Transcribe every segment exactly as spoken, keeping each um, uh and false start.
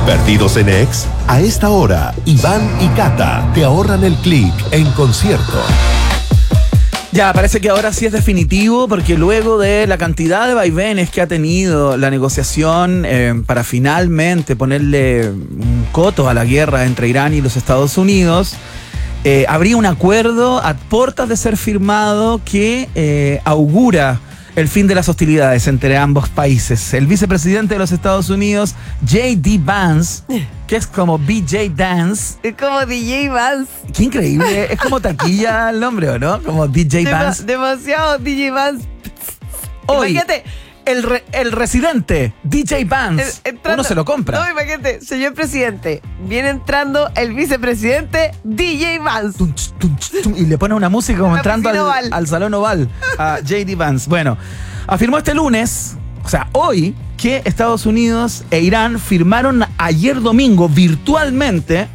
¿Perdidos en Ex? A esta hora, Iván y Cata te ahorran el clic en concierto. Ya, parece que ahora sí es definitivo, porque luego de la cantidad de vaivenes que ha tenido la negociación eh, para finalmente ponerle un coto a la guerra entre Irán y los Estados Unidos, eh, habría un acuerdo a puertas de ser firmado que eh, augura el fin de las hostilidades entre ambos países. El vicepresidente de los Estados Unidos, J D Vance, que es como B J Dance. Es como D J Vance. Qué increíble. Es como taquilla el nombre, ¿o no? Como D J Dema- Vance. demasiado D J Vance. Hoy, Imagínate. el, re- el residente, D J Vance, eh, entrando- uno se lo compra. No, imagínate, señor presidente. Viene entrando el vicepresidente D J Vance. Tum, ch, tum, ch, tum, y le pone una música como Una entrando al, piscina oval. al salón oval a J D Vance. Bueno, afirmó este lunes, o sea, hoy, que Estados Unidos e Irán firmaron ayer domingo virtualmente,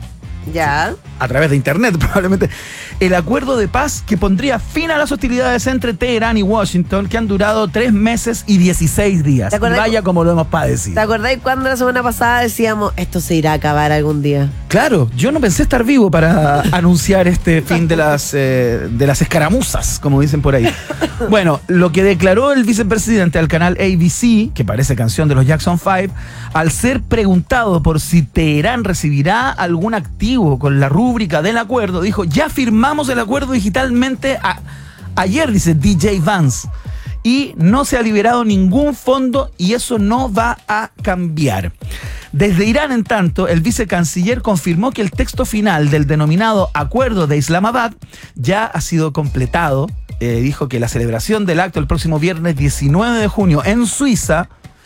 Ya. a través de internet probablemente, el acuerdo de paz que pondría fin a las hostilidades entre Teherán y Washington, que han durado tres meses y dieciséis días. ¿Te Y acuerdas vaya cu- como lo hemos padecido. ¿Te acordáis cuando la semana pasada decíamos esto se irá a acabar algún día? Claro, yo no pensé estar vivo para anunciar este fin de las, eh, de las escaramuzas, como dicen por ahí. Bueno, lo que declaró el vicepresidente al canal A B C, que parece canción de los Jackson Five, al ser preguntado por si Teherán recibirá algún activo con la rúbrica del acuerdo, dijo, ya firmamos el acuerdo digitalmente a- ayer, dice D J Vance, y no se ha liberado ningún fondo y eso no va a cambiar. Desde Irán, en tanto, el vicecanciller confirmó que el texto final del denominado Acuerdo de Islamabad ya ha sido completado. Eh, dijo que la celebración del acto el próximo viernes diecinueve de junio en Suiza,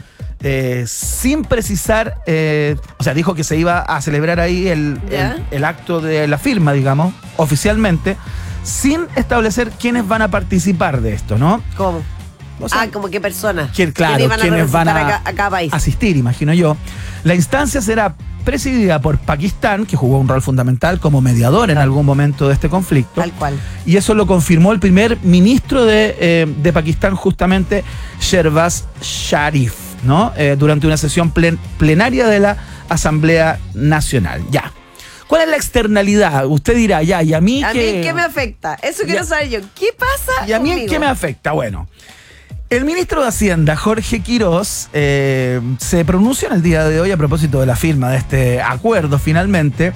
eh, sin precisar, eh, o sea, dijo que se iba a celebrar ahí el, ¿Ya? el, el acto de la firma, digamos, oficialmente, sin establecer quiénes van a participar de esto, ¿no? ¿Cómo? O sea, ah, como qué personas. ¿Quién- claro, ¿Quiénes van a quiénes van a, representar a, ca- a cada país? asistir, imagino yo. La instancia será presidida por Pakistán, que jugó un rol fundamental como mediador en algún momento de este conflicto. Tal cual. Y eso lo confirmó el primer ministro de, eh, de Pakistán, justamente Shehbaz Sharif, ¿no? Eh, durante una sesión plen- plenaria de la Asamblea Nacional. Ya. ¿Cuál es la externalidad? Usted dirá, ya, ¿y a mí ¿A qué? mí qué me afecta? Eso quiero Ya. saber yo. ¿Qué pasa ¿Y a mí en conmigo? qué me afecta? Bueno, el ministro de Hacienda, Jorge Quirós, eh, se pronunció en el día de hoy a propósito de la firma de este acuerdo finalmente,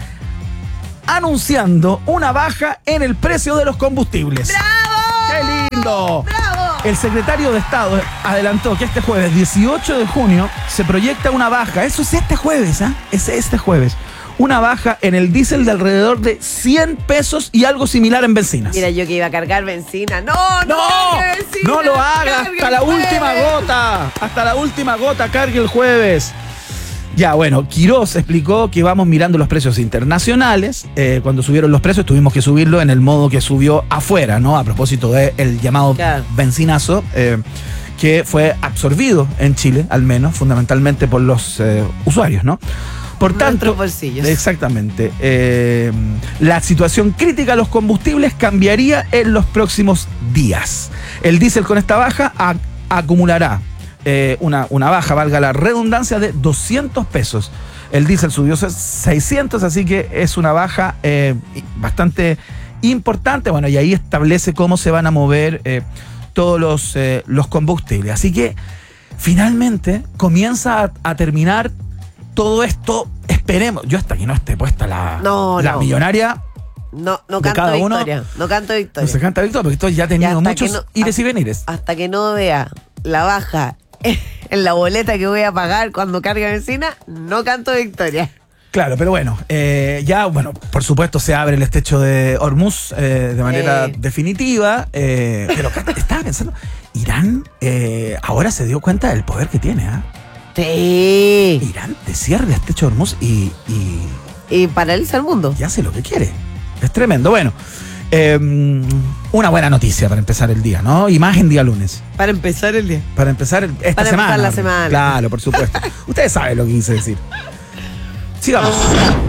anunciando una baja en el precio de los combustibles. ¡Bravo! ¡Qué lindo! ¡Bravo! El secretario de Estado adelantó que este jueves dieciocho de junio se proyecta una baja, eso es este jueves, ¿ah? Es este jueves, una baja en el diésel de alrededor de cien pesos y algo similar en bencinas. Mira, yo que iba a cargar benzina. ¡No, no! ¡No! cargue benzina, ¡No lo haga! cargue ¡Hasta la el jueves! última gota! ¡Hasta la última gota! ¡Cargue el jueves! Ya, bueno, Quirós explicó que vamos mirando los precios internacionales. Eh, cuando subieron los precios tuvimos que subirlo en el modo que subió afuera, ¿no? A propósito del llamado Claro. benzinazo, eh, que fue absorbido en Chile, al menos, fundamentalmente por los eh, usuarios, ¿no? Por tanto, Nuestros bolsillos. exactamente, eh, la situación crítica de los combustibles cambiaría en los próximos días. El diésel con esta baja a- acumulará eh, una, una baja, valga la redundancia, de doscientos pesos. El diésel subió seiscientos, así que es una baja eh, bastante importante. Bueno, y ahí establece cómo se van a mover eh, todos los, eh, los combustibles. Así que finalmente comienza a, a terminar todo esto. Esperemos, yo hasta que no esté puesta la, No, la no. millonaria, No, no de canto cada uno, victoria. No canto no victoria. se canta victoria, porque esto ya ha Y tenido hasta muchos que no- ires y venires. Hasta que no vea la baja en la boleta que voy a pagar cuando cargue benzina, no canto victoria. Claro, pero bueno, eh, ya, bueno, por supuesto se abre el estrecho de Hormuz eh, de manera Eh. definitiva, eh, pero estaba pensando, Irán eh, ahora se dio cuenta del poder que tiene, ¿ah? Sí. Irán te cierra el estrecho de Hormuz y, y, Y paraliza el mundo. y hace lo que quiere. Es tremendo. Bueno, eh, una buena noticia para empezar el día, ¿no? Y más en día lunes. Para empezar el día. Para empezar el- esta Para semana. empezar la semana. Claro, por supuesto. Ustedes saben lo que quise decir. Sigamos.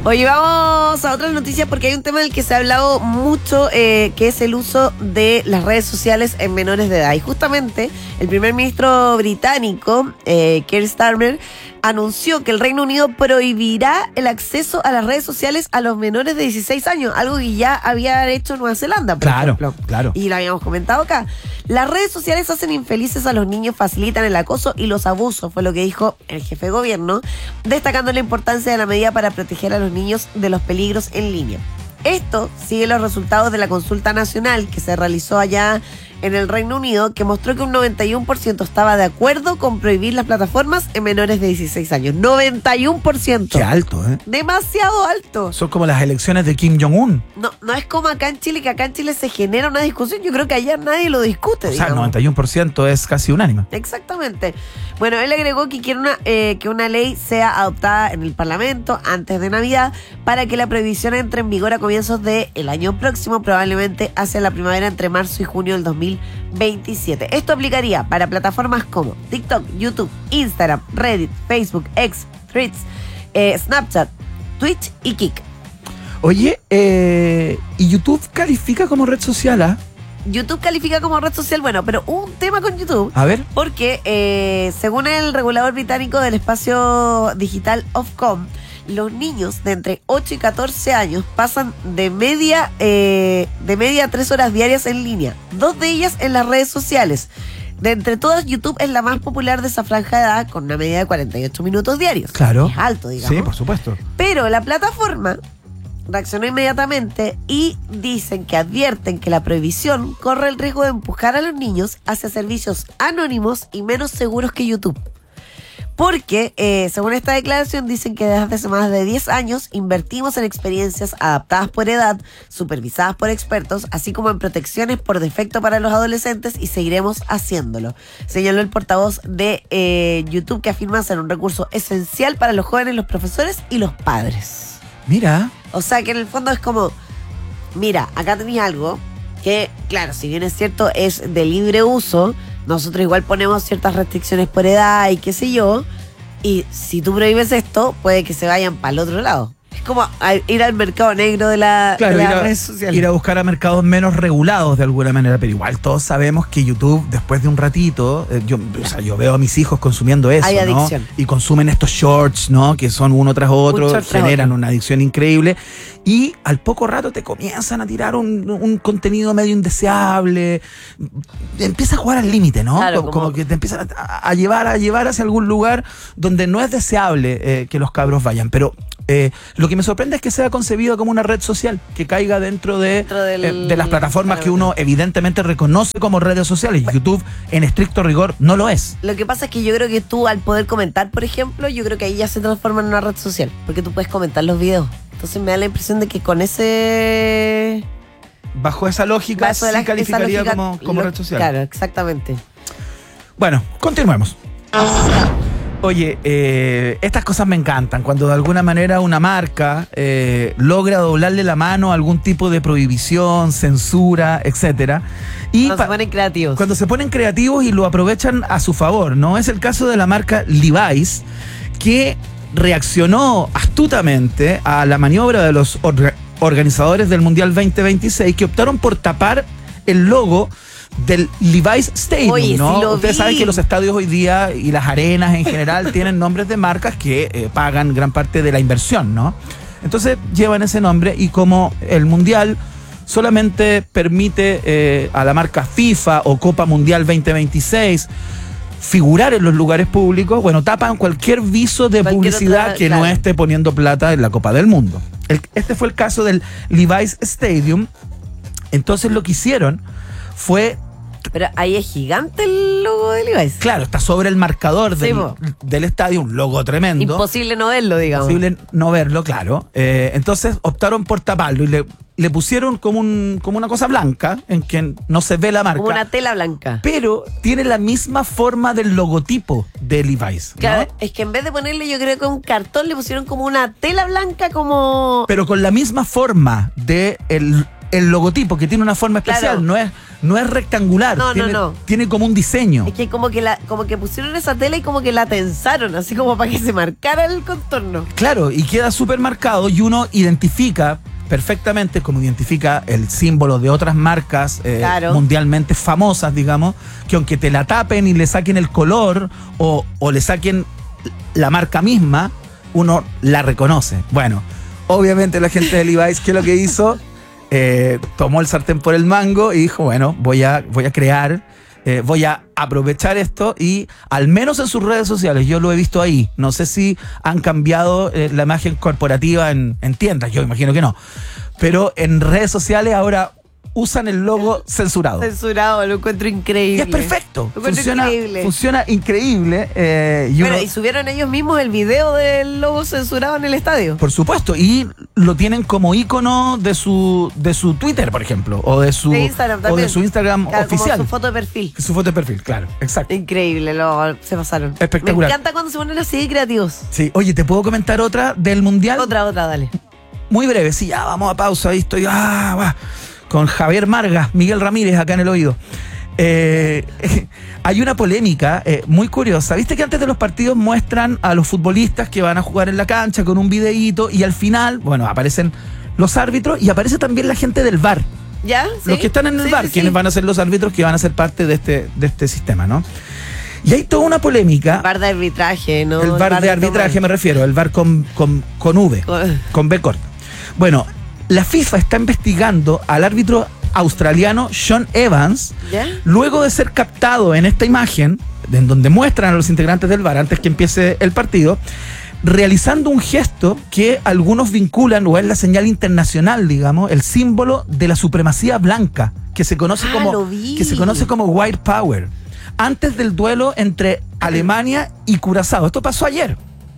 Oye, vamos a otras noticias porque hay un tema del que se ha hablado mucho, eh, que es el uso de las redes sociales en menores de edad. Y justamente el primer ministro británico, eh, Keir Starmer, anunció que el Reino Unido prohibirá el acceso a las redes sociales a los menores de dieciséis años, algo que ya había hecho Nueva Zelanda, por Claro, ejemplo. claro. Y lo habíamos comentado acá. Las redes sociales hacen infelices a los niños, facilitan el acoso y los abusos, fue lo que dijo el jefe de gobierno, destacando la importancia de la medida para proteger a los niños de los peligros en línea. Esto sigue los resultados de la consulta nacional que se realizó allá en el Reino Unido, que mostró que un noventa y uno por ciento estaba de acuerdo con prohibir las plataformas en menores de dieciséis años. noventa y uno por ciento. Qué alto, ¿eh? Demasiado alto. Son como las elecciones de Kim Jong-un. No, no es como acá en Chile, que acá en Chile se genera una discusión. Yo creo que allá nadie lo discute. O sea, el digamos. noventa y uno por ciento es casi unánime. Exactamente. Bueno, él agregó que quiere una, eh, que una ley sea adoptada en el Parlamento antes de Navidad para que la prohibición entre en vigor a comienzos del año próximo, probablemente hacia la primavera, entre marzo y junio del dos mil veintisiete. Esto aplicaría para plataformas como TikTok, YouTube, Instagram, Reddit, Facebook, X, Threads, eh, Snapchat, Twitch y Kik. Oye, eh, ¿y YouTube califica como red social, ah? YouTube califica como red social, bueno, pero un tema con YouTube. A ver. Porque eh, según el regulador británico del espacio digital Ofcom, los niños de entre ocho y catorce años pasan de media eh, de media a tres horas diarias en línea, dos de ellas en las redes sociales. De entre todas, YouTube es la más popular de esa franja de edad, con una media de cuarenta y ocho minutos diarios. Claro. Es alto, digamos. Sí, por supuesto. Pero la plataforma reaccionó inmediatamente y dicen que advierten que la prohibición corre el riesgo de empujar a los niños hacia servicios anónimos y menos seguros que YouTube. Porque, eh, según esta declaración, dicen que desde hace más de diez años invertimos en experiencias adaptadas por edad, supervisadas por expertos, así como en protecciones por defecto para los adolescentes, y seguiremos haciéndolo. Señaló el portavoz de eh, YouTube, que afirma ser un recurso esencial para los jóvenes, los profesores y los padres. Mira. O sea, que en el fondo es como, mira, acá tenéis algo que, claro, si bien es cierto, es de libre uso. Nosotros igual ponemos ciertas restricciones por edad y qué sé yo. Y si tú prohíbes esto, puede que se vayan para el otro lado. Es como a ir al mercado negro de la, Claro, de ir, las a, redes sociales. ir a buscar a mercados menos regulados de alguna manera, pero igual todos sabemos que YouTube, después de un ratito, eh, yo, o sea, yo veo a mis hijos consumiendo eso, Hay ¿no? adicción. Y consumen estos shorts, ¿no? Que son uno tras otro, Un short tras generan otro. una adicción increíble. Y al poco rato te comienzan a tirar un, un contenido medio indeseable. Empieza a jugar al límite, ¿no? Claro, como, como- como que te empiezan a, a llevar, a llevar hacia algún lugar donde no es deseable eh, que los cabros vayan. Pero eh, lo que me sorprende es que sea concebido como una red social, que caiga dentro de, Dentro del- eh, de las plataformas que uno evidentemente reconoce como redes sociales. YouTube, en estricto rigor, no lo es. Lo que pasa es que yo creo que tú, al poder comentar, por ejemplo, yo creo que ahí ya se transforma en una red social, porque tú puedes comentar los videos. Entonces me da la impresión de que con ese... Bajo esa lógica, Bajo de sí la- esa calificaría lógica, como, como lo- red social. Claro, exactamente. Bueno, continuemos. Oye, eh, estas cosas me encantan, cuando de alguna manera una marca eh, logra doblarle la mano a algún tipo de prohibición, censura, etcétera. Y Cuando pa- se ponen creativos. cuando se ponen creativos y lo aprovechan a su favor, ¿no? Es el caso de la marca Levi's, que reaccionó astutamente a la maniobra de los orga- organizadores del Mundial veinte veintiséis, que optaron por tapar el logo del Levi's Stadium, Oye, ¿no? sí lo Ustedes vi. saben que los estadios hoy día y las arenas en general tienen nombres de marcas que eh, pagan gran parte de la inversión, ¿no? Entonces llevan ese nombre, y como el Mundial solamente permite eh, a la marca FIFA o Copa Mundial veinte veintiséis figurar en los lugares públicos, bueno, tapan cualquier viso de Cualquier publicidad otra, que no claro. esté poniendo plata en la Copa del Mundo. El- este fue el caso del Levi's Stadium. Entonces lo que hicieron fue, Pero ahí es gigante el logo de Levi's. claro, está sobre el marcador Sí, del, po. del estadio, un logo tremendo. Imposible no verlo, digamos. Imposible no verlo, claro. Eh, entonces optaron por taparlo y le, le pusieron como, un, como una cosa blanca en que no se ve la marca. Como una tela blanca. Pero tiene la misma forma del logotipo de Levi's, ¿no? Claro, es que en vez de ponerle, yo creo que un cartón, le pusieron como una tela blanca, como... Pero con la misma forma de el, el logotipo, que tiene una forma especial. Claro. No es, no es rectangular. No, tiene, no, no. Tiene como un diseño. Es que como que la, como que pusieron esa tela y como que la tensaron, así como para que se marcara el contorno. Claro, y queda súper marcado y uno identifica perfectamente, como identifica el símbolo de otras marcas eh, Claro. mundialmente famosas, digamos, que aunque te la tapen y le saquen el color o, o le saquen la marca misma, uno la reconoce. Bueno, obviamente la gente de Levi's, ¿qué es lo que hizo? Eh, tomó el sartén por el mango y dijo, bueno, voy a, voy a crear, eh, voy a aprovechar esto y al menos en sus redes sociales, yo lo he visto ahí, no sé si han cambiado eh, la imagen corporativa en, en tiendas, yo imagino que no, pero en redes sociales ahora usan el logo censurado. Censurado, lo encuentro increíble. Y es perfecto, Lo encuentro funciona increíble. funciona increíble. eh, y Bueno, uno- y subieron ellos mismos el video del logo censurado en el estadio. Por supuesto, y lo tienen como icono de su de su Twitter, por ejemplo, o de su De Instagram o también. de su Instagram Claro, como oficial. su foto de perfil. Su foto de perfil, claro, exacto. Increíble, lo, se pasaron. Espectacular. Me encanta cuando se ponen así de creativos. Sí, oye, ¿te puedo comentar otra del Mundial? Otra, otra, dale. Muy breve, sí, ya vamos a pausa, ahí estoy ah, va, con Javier Marga, Miguel Ramírez acá en el oído. Eh, hay una polémica eh, muy curiosa. Viste que antes de los partidos muestran a los futbolistas que van a jugar en la cancha con un videíto y al final, bueno, aparecen los árbitros y aparece también la gente del V A R. ¿Ya? Los ¿Sí? que están en el Sí, V A R, sí, quienes sí. van a ser los árbitros que van a ser parte de este, de este sistema, ¿no? Y hay toda una polémica. V A R de arbitraje, ¿no? El V A R de arbitraje me refiero, el V A R con, con, con V, Con- con B corta. Bueno, la FIFA está investigando al árbitro australiano Sean Evans, ¿Ya? luego de ser captado en esta imagen, en donde muestran a los integrantes del V A R antes que empiece el partido, realizando un gesto que algunos vinculan, o es la señal internacional, digamos, el símbolo de la supremacía blanca, que se conoce Ah, como lo vi. que se conoce como White Power, antes del duelo entre Alemania y Curazao. Esto pasó ayer.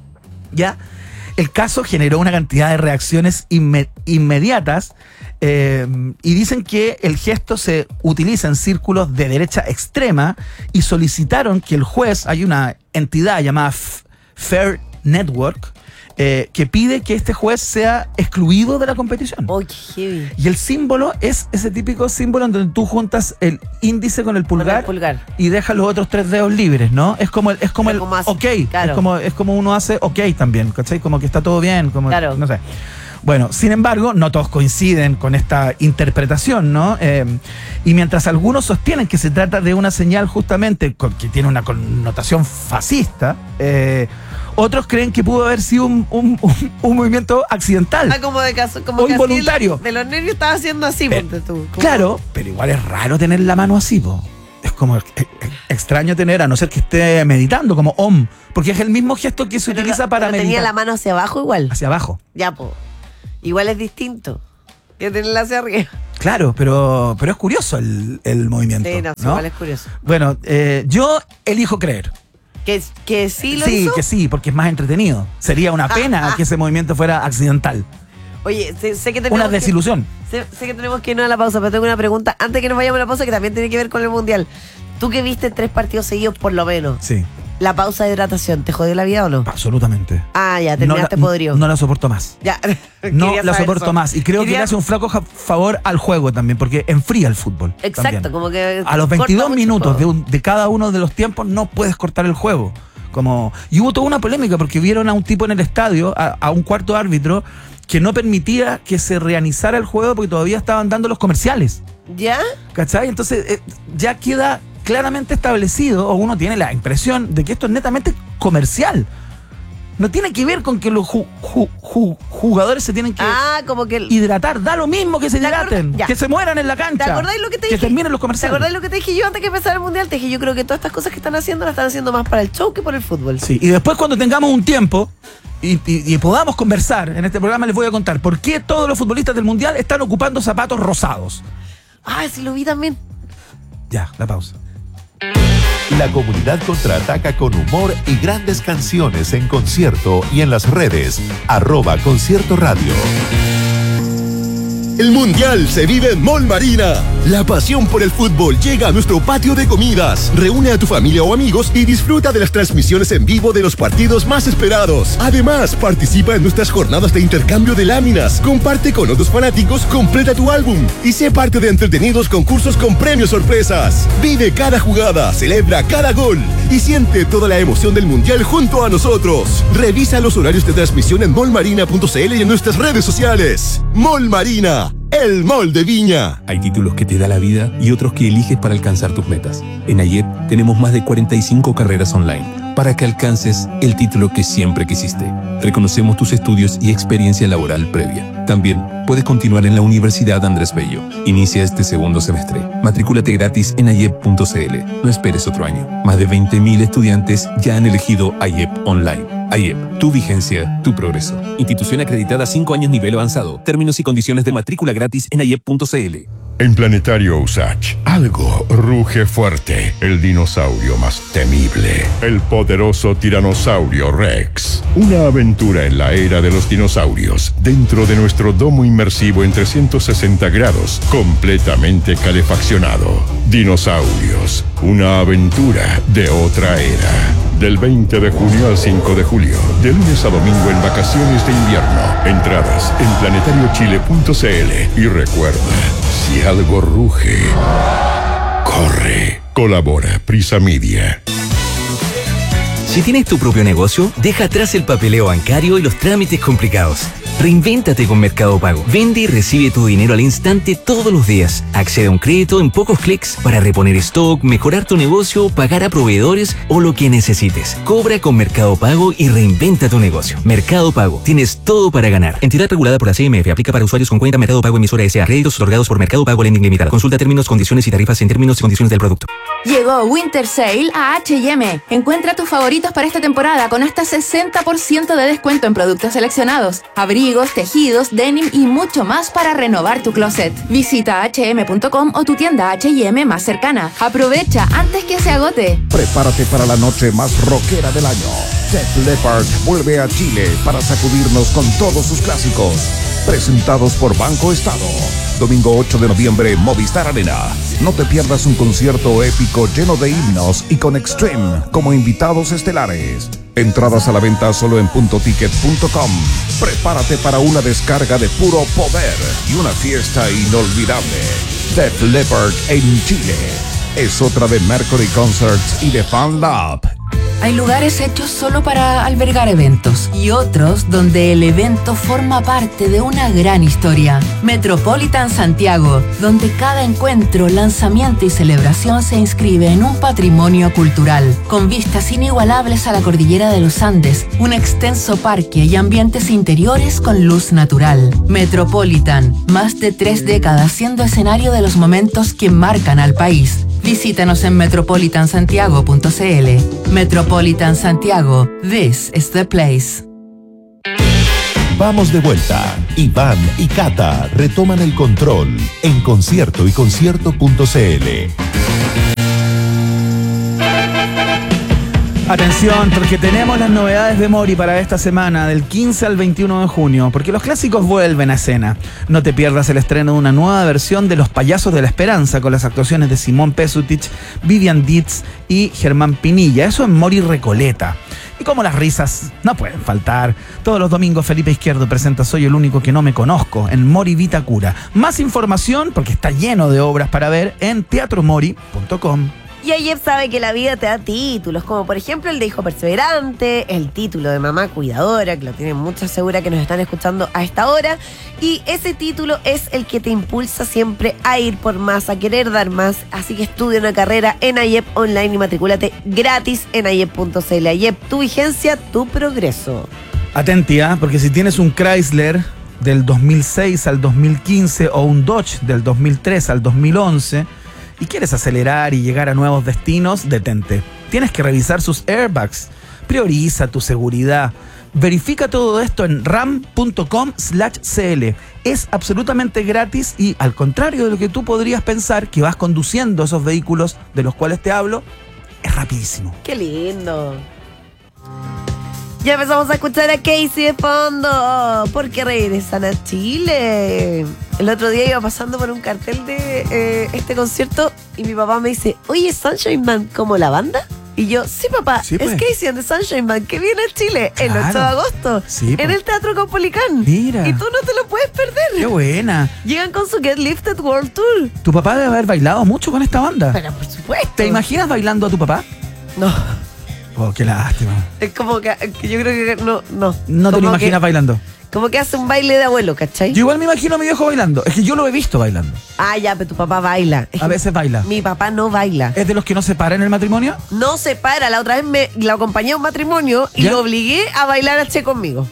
¿Ya? El caso generó una cantidad de reacciones inme- inmediatas eh, y dicen que el gesto se utiliza en círculos de derecha extrema y solicitaron que el juez, hay una entidad llamada F- Fair Network, eh, que pide que este juez sea excluido de la competición. Oh, qué heavy. Y el símbolo es ese típico símbolo en donde tú juntas el índice con el pulgar, Con el pulgar. y dejas los otros tres dedos libres, ¿no? Es como el, es como Pero el como hace- ok, claro. es como, es como uno hace ok también, ¿cachai? Como que está todo bien, como Claro. no sé. Bueno, sin embargo, no todos coinciden con esta interpretación, ¿no? Eh, y mientras algunos sostienen que se trata de una señal justamente con- que tiene una connotación fascista, eh, otros creen que pudo haber sido un, un- un- un movimiento accidental. Ah, como de caso, como O que así involuntario. De los nervios estaba haciendo así, Eh, ponte tú. Como- Claro, pero igual es raro tener la mano así, po. Es como ex- ex- extraño tener, a no ser que esté meditando, como om, porque es el mismo gesto que se Pero utiliza lo- para pero meditar. tenía la mano hacia abajo igual. Hacia abajo. Ya, po. Igual es distinto que tenerla hacia arriba. Claro, pero, pero es curioso el, el movimiento. Sí, no, sí, ¿no? igual es curioso. Bueno, eh, yo elijo creer. Que, que sí lo sí, hizo. que sí, porque es más entretenido. Sería una pena ah. que ese movimiento fuera accidental. Oye, sé, sé que tenemos Una que- desilusión. sé, sé que tenemos que irnos a la pausa, pero tengo una pregunta antes que nos vayamos a la pausa que también tiene que ver con el Mundial. Tú que viste tres partidos seguidos por lo menos, Sí, ¿la pausa de hidratación te jodió la vida o no? absolutamente. Ah, ya, No la, terminaste podrido. no la soporto más. Ya. No Quería la saber soporto eso. más. Y creo que Quería- le hace un flaco ja- favor al juego también, porque enfría el fútbol. Exacto, también. como que. A los corta veintidós mucho minutos el de, juego. un- de cada uno de los tiempos no puedes cortar el juego. Como, y hubo toda una polémica porque vieron a un tipo en el estadio, a, a un cuarto árbitro, que no permitía que se reanizara el juego porque todavía estaban dando los comerciales. ¿Ya? ¿Cachai? Entonces eh, ya queda claramente establecido, o uno tiene la impresión de que esto es netamente comercial. No tiene que ver con que los ju- ju- ju- jugadores se tienen que Ah, como que. el- hidratar. Da lo mismo que se ¿Te acordas? hidraten, Ya. que se mueran en la cancha. ¿Te acordáis lo que te Que dije? terminen los ¿Te comerciales. acordáis lo que te dije yo antes que empezara el Mundial? Te dije, yo creo que todas estas cosas que están haciendo las están haciendo más para el show que por el fútbol. Sí, y después cuando tengamos un tiempo y, y- y podamos conversar en este programa, les voy a contar por qué todos los futbolistas del Mundial están ocupando zapatos rosados. Ah, sí lo vi también. Ya, la pausa. La comunidad contraataca con humor y grandes canciones en concierto y en las redes. Arroba Concierto Radio. El Mundial se vive en Mall Marina. La pasión por el fútbol llega a nuestro patio de comidas. Reúne a tu familia o amigos y disfruta de las transmisiones en vivo de los partidos más esperados. Además, participa en nuestras jornadas de intercambio de láminas. Comparte con otros fanáticos, completa tu álbum y sé parte de entretenidos concursos con premios sorpresas. Vive cada jugada, celebra cada gol y siente toda la emoción del Mundial junto a nosotros. Revisa los horarios de transmisión en mall marina punto c l y en nuestras redes sociales. Mall Marina, el mall de Viña. Hay títulos que te da la vida y otros que eliges para alcanzar tus metas. En AYEP tenemos más de cuarenta y cinco carreras online para que alcances el título que siempre quisiste. Reconocemos tus estudios y experiencia laboral previa. También puedes continuar en la Universidad Andrés Bello. Inicia este segundo semestre. Matricúlate gratis en ayep punto c l. No esperes otro año. Más de veinte mil estudiantes ya han elegido AYEP Online. AYEP, tu vigencia, tu progreso. Institución acreditada cinco años nivel avanzado. Términos y condiciones de matrícula gratis en ayep punto c l. En Planetario Usach, algo ruge fuerte. El dinosaurio más temible. El poderoso tiranosaurio Rex. Una aventura en la era de los dinosaurios. Dentro de nuestro domo inmersivo en trescientos sesenta grados. Completamente calefaccionado. Dinosaurios. Una aventura de otra era. Del veinte de junio al cinco de julio. De lunes a domingo en vacaciones de invierno. Entradas en planetario chile punto c l. Y recuerda, si algo ruge, corre. Colabora Prisa Media. Si tienes tu propio negocio, deja atrás el papeleo bancario y los trámites complicados. Reinvéntate con Mercado Pago. Vende y recibe tu dinero al instante todos los días. Accede a un crédito en pocos clics para reponer stock, mejorar tu negocio, pagar a proveedores o lo que necesites. Cobra con Mercado Pago y reinventa tu negocio. Mercado Pago. Tienes todo para ganar. Entidad regulada por la C M F. Aplica para usuarios con cuenta Mercado Pago emisora S A. Créditos otorgados por Mercado Pago Lending Limitada. Consulta términos, condiciones y tarifas en términos y condiciones del producto. Llegó Winter Sale a H y M. Encuentra tus favoritos para esta temporada con hasta sesenta por ciento de descuento en productos seleccionados. Abrigos, tejidos, denim y mucho más para renovar tu closet. Visita hache eme punto com o tu tienda H y M más cercana. Aprovecha antes que se agote. Prepárate para la noche más rockera del año. Def Leppard vuelve a Chile para sacudirnos con todos sus clásicos. Presentados por Banco Estado. Domingo ocho de noviembre, Movistar Arena. No te pierdas un concierto épico lleno de himnos y con Extreme como invitados estelares. Entradas a la venta solo en punto ticket punto com. Prepárate para una descarga de puro poder y una fiesta inolvidable. Def Leppard en Chile. Es otra de Mercury Concerts y de Fan Lab. Hay lugares hechos solo para albergar eventos y otros donde el evento forma parte de una gran historia. Metropolitan Santiago, donde cada encuentro, lanzamiento y celebración se inscribe en un patrimonio cultural, con vistas inigualables a la cordillera de los Andes, un extenso parque y ambientes interiores con luz natural. Metropolitan, más de tres décadas siendo escenario de los momentos que marcan al país. Visítanos en metropolitan santiago punto c l. Metropolitan Santiago, this is the place. Vamos de vuelta. Iván y Cata retoman el control en concierto y concierto punto c l. Atención, porque tenemos las novedades de Mori para esta semana, del quince al veintiuno de junio, porque los clásicos vuelven a escena. No te pierdas el estreno de una nueva versión de Los Payasos de la Esperanza, con las actuaciones de Simón Pesutich, Vivian Dietz y Germán Pinilla. Eso en Mori Recoleta. Y como las risas no pueden faltar, todos los domingos Felipe Izquierdo presenta Soy el único que no me conozco en Mori Vitacura. Más información, porque está lleno de obras para ver, en teatro mori punto com. Y AYEP sabe que la vida te da títulos, como por ejemplo el de hijo perseverante, el título de mamá cuidadora, que lo tienen muchas segura que nos están escuchando a esta hora. Y ese título es el que te impulsa siempre a ir por más, a querer dar más. Así que estudia una carrera en AYEP Online y matricúlate gratis en ayep punto c l. AYEP, tu vigencia, tu progreso. Atentia, porque si tienes un Chrysler del dos mil seis al dos mil quince o un Dodge del dos mil tres al dos mil once... y quieres acelerar y llegar a nuevos destinos, detente. Tienes que revisar sus airbags. Prioriza tu seguridad. Verifica todo esto en ram punto com slash c l. Es absolutamente gratis y, al contrario de lo que tú podrías pensar, que vas conduciendo esos vehículos de los cuales te hablo, es rapidísimo. ¡Qué lindo! Ya empezamos a escuchar a Casey de fondo, porque regresan a Chile. El otro día iba pasando por un cartel de eh, este concierto y mi papá me dice, oye, ¿Sunshine Band como la banda? Y yo, sí, papá, Sí, es pues. Casey and the Sunshine Band que viene a Chile el Claro. ocho de agosto Sí, en pues. el Teatro Caupolicán. Mira. Y tú no te lo puedes perder. ¡Qué buena! Llegan con su Get Lifted World Tour. Tu papá debe haber bailado mucho con esta banda. Pero por supuesto. ¿Te imaginas bailando a tu papá? No, Oh, qué lástima. es como que, que yo creo que no, no. No te lo Como imaginas que- bailando. Como que hace un baile de abuelo, ¿cachai? Yo igual me imagino a mi viejo bailando. Es que yo lo he visto bailando. Ah, ya, pero tu papá baila. Es A que veces baila. Mi papá no baila. ¿Es de los que no se paran en el matrimonio? No se para. La otra vez me lo acompañé a un matrimonio y ¿Ya? lo obligué a bailar a Che conmigo.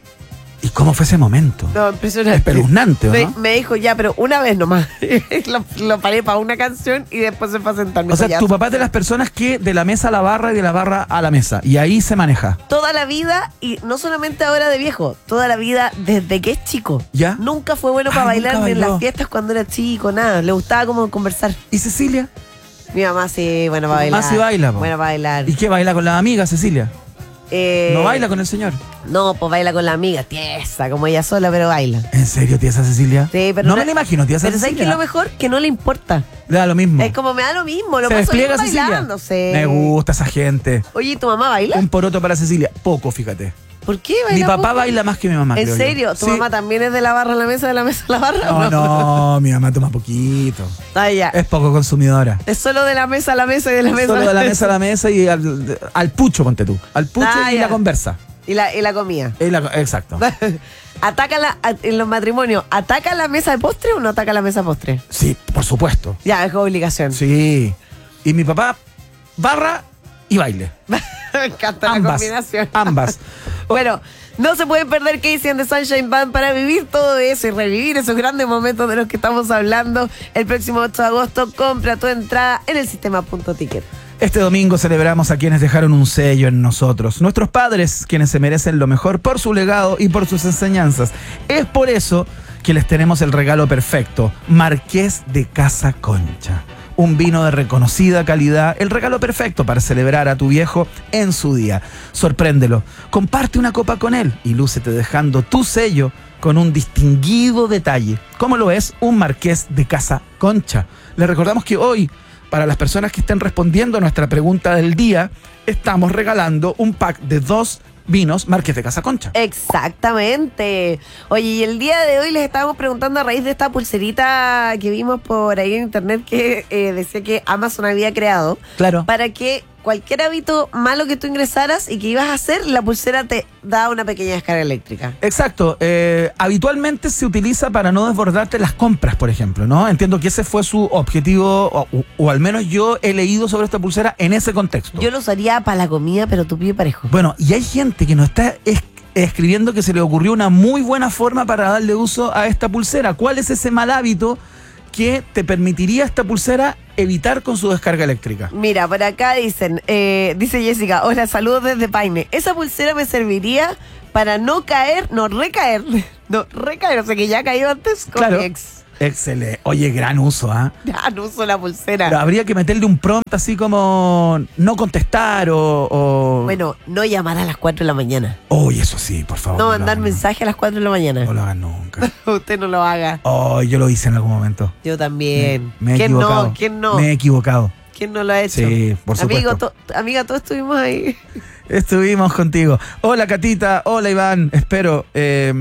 ¿Y cómo fue ese momento? No, impresionante. Espeluznante, ¿o me, no? me dijo, ya, pero una vez nomás. lo, lo paré para una canción y después se fue a sentar. Me O dijo, sea, ya, tu papá es de las personas que de la mesa a la barra y de la barra a la mesa. Y ahí se maneja. toda la vida, y no solamente ahora de viejo, toda la vida desde que es chico. ¿Ya? Nunca fue bueno Ah, para bailar nunca ni en bailó. las fiestas cuando era chico, nada. Le gustaba como conversar. ¿Y Cecilia? Mi mamá sí, bueno para Tu mamá bailar. sí baila, po. Bueno para bailar. ¿Y qué baila con las amigas, Cecilia? Eh, ¿No baila con el señor? No, pues baila con la amiga, tiesa, como ella sola, pero baila. ¿En serio, tía esa Cecilia? Sí, pero no me la imagino, tía esa Pero ¿sabes qué Cecilia. es lo mejor? Que no le importa. Le da lo mismo. Es como me da lo mismo, lo ¿Se paso bien despliega Cecilia? bailando, sí. Me gusta esa gente. Oye, ¿y tu mamá baila? Un poroto para Cecilia. Poco, fíjate. ¿Por qué baila Mi papá poco? baila más que mi mamá, ¿En creo yo. serio? ¿Tu Sí. mamá también es de la barra a la mesa, de la mesa a la barra? No, no, mi mamá toma poquito. Ah, ya. Es poco consumidora. Es solo de la mesa a la mesa y de la mesa Solo a de la mesa a la mesa y al, al pucho, ponte tú. Al pucho Ah, y ya. la conversa. Y la, y la comida. Y la- exacto. ¿Ataca la, a- en los matrimonios, ¿ataca la mesa de postre o no ataca la mesa de postre? Sí, por supuesto. Ya, es obligación. Sí. Y mi papá, barra y baile. Me encanta la Ambas. combinación. Ambas. Bueno, no se pueden perder Casey and the Sunshine Band para vivir todo eso y revivir esos grandes momentos de los que estamos hablando. El próximo ocho de agosto, compra tu entrada en el sistema punto ticket. Este domingo celebramos a quienes dejaron un sello en nosotros, nuestros padres, quienes se merecen lo mejor por su legado y por sus enseñanzas. Es por eso que les tenemos el regalo perfecto, Marqués de Casa Concha. Un vino de reconocida calidad, el regalo perfecto para celebrar a tu viejo en su día. Sorpréndelo, comparte una copa con él y lúcete dejando tu sello con un distinguido detalle, como lo es un Marqués de Casa Concha. Les recordamos que hoy, para las personas que estén respondiendo a nuestra pregunta del día, estamos regalando un pack de dos vinos Marqués de Casa Concha. Exactamente. Oye, y el día de hoy les estábamos preguntando a raíz de esta pulserita que vimos por ahí en internet que eh, decía que Amazon había creado Claro. para que cualquier hábito malo que tú ingresaras y que ibas a hacer, la pulsera te da una pequeña descarga eléctrica. Exacto. Eh, habitualmente se utiliza para no desbordarte las compras, por ejemplo, ¿no? Entiendo que ese fue su objetivo, o, o al menos yo he leído sobre esta pulsera en ese contexto. Yo lo usaría para la comida, pero tu pie parejo. Bueno, y hay gente que nos está es- escribiendo que se le ocurrió una muy buena forma para darle uso a esta pulsera. ¿Cuál es ese mal hábito que te permitiría esta pulsera evitar con su descarga eléctrica? Mira, por acá dicen, eh, dice Jessica, hola, saludos desde Paine. Esa pulsera me serviría para no caer, no recaer, no recaer, o sea que ya ha caído antes con Claro. mi ex. Excelente. Oye, gran uso, ¿ah? Ya no uso la pulsera. Pero habría que meterle un prompt así como no contestar o... o... Bueno, no llamar a las cuatro de la mañana. Oye, eso sí, por favor. No lo mandar hagan, mensaje a las cuatro de la mañana. No lo hagan nunca. Usted no lo haga. Oh, yo lo hice en algún momento. Yo también. Me he ¿Quién equivocado. no? ¿Quién no? Me he equivocado. ¿Quién no lo ha hecho? Sí, por supuesto. Amigo, to- amiga, todos estuvimos ahí. Estuvimos contigo. Hola, Catita. Hola, Iván. Espero. eh,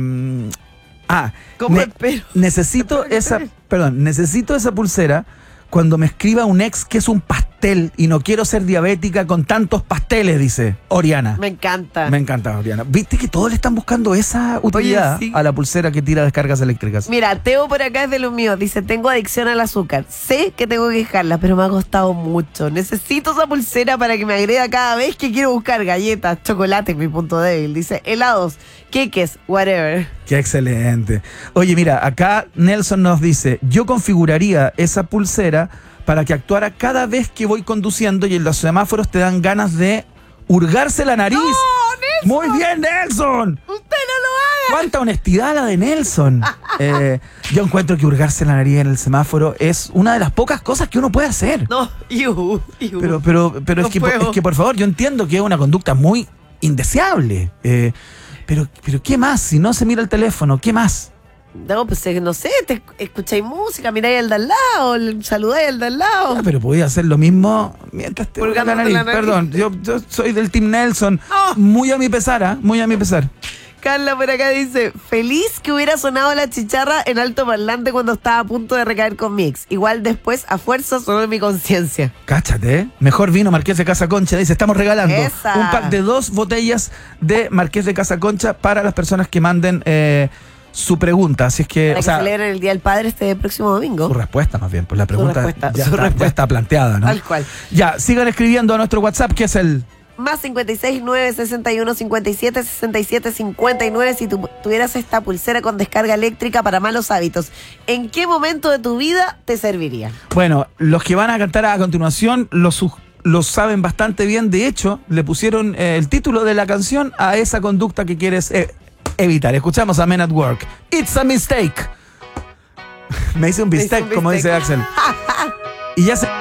ah, ¿Cómo ne- espero? necesito esa. Perdón, necesito esa pulsera cuando me escriba un ex que es un pastel y no quiero ser diabética con tantos pasteles, dice Oriana. Me encanta. Me encanta, Oriana. ¿Viste que todos le están buscando esa utilidad sí. a la pulsera que tira descargas eléctricas? Mira, Teo por acá es de los míos. Dice, tengo adicción al azúcar. Sé que tengo que dejarla, pero me ha costado mucho. Necesito esa pulsera para que me agrega cada vez que quiero buscar galletas, chocolate, mi punto débil. Dice, helados, queques, whatever. Qué excelente. Oye, mira, acá Nelson nos dice, yo configuraría esa pulsera para que actuara cada vez que voy conduciendo y en los semáforos te dan ganas de hurgarse la nariz. ¡No, Nelson! Muy bien, Nelson. ¡Usted no lo haga! ¡Cuánta honestidad la de Nelson! Eh, yo encuentro que hurgarse la nariz en el semáforo es una de las pocas cosas que uno puede hacer. No, iu, iu. Pero, pero, pero No es, que, puedo. es que, por favor, yo entiendo que es una conducta muy indeseable. Eh, pero, pero ¿qué más? Si no se mira el teléfono, ¿qué más? No, pues eh, no sé, te escucháis música, miráis al de al lado, le saludáis al de al lado. Ah, pero podía hacer lo mismo mientras te Purgándote la nariz. la nariz. Perdón, yo, yo soy del Team Nelson. Oh. Muy a mi pesar, ¿ah? Muy a mi pesar. Carla por acá dice, feliz que hubiera sonado la chicharra en alto parlante cuando estaba a punto de recaer con mi ex. Igual después, a fuerza, sonó en mi conciencia. Cáchate, ¿eh? Mejor vino Marqués de Casa Concha. Dice, estamos regalando Esa. un pack de dos botellas de Marqués de Casa Concha para las personas que manden eh, su pregunta. Así es que, Para o que sea, celebren el Día del Padre este próximo domingo. su respuesta más bien, pues la pregunta respuesta, ya, su está, respuesta. ya está planteada, ¿no? Tal cual. Ya, sigan escribiendo a nuestro WhatsApp, que es el... Más cincuenta y seis, nueve, sesenta y uno, cincuenta y siete, sesenta y siete, cincuenta y nueve si tu, tuvieras esta pulsera con descarga eléctrica para malos hábitos. ¿En qué momento de tu vida te serviría? Bueno, los que van a cantar a continuación los, su- los saben bastante bien. De hecho, le pusieron eh, el título de la canción a esa conducta que quieres eh, evitar. Escuchamos a Men at Work. It's a mistake. Me hice un Me hice bistec, un como bistec. dice Axel. Y ya se...